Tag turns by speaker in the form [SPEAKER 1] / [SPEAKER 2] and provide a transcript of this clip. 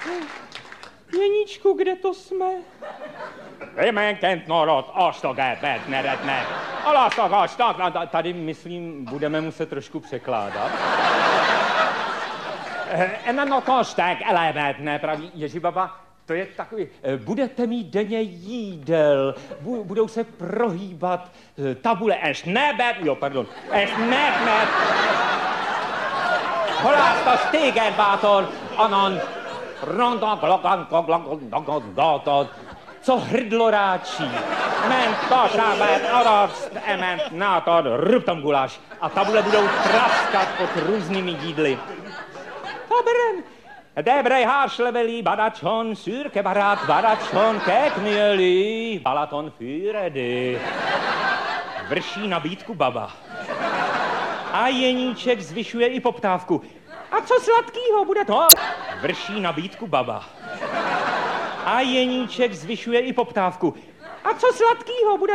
[SPEAKER 1] Jeníčku, kde to jsme?
[SPEAKER 2] Vymenkent norod, ostogebet neredne. Alasagaš, tak, tady, myslím, budeme muset trošku překládat. No tož tak, elementné, praví Ježibaba. To je takový, budete mít denně jídel, budou se prohýbat tabule, eš nebet. Holás to stégenbátor, anon, co hrdlo ráčí. Ment tošábet, arost, ement, nátor, ruptom guláš. A tabule budou traskat pod různými jídly. Dobren. Debrej hárslevelí, badačon, szürke barát, badačon, kekmělí, Balaton füredy. Vrší nabídku baba. A Jeníček zvyšuje i poptávku. A co sladkýho bude to? Vrší nabídku baba. A Jeníček zvyšuje i poptávku. A co sladkýho bude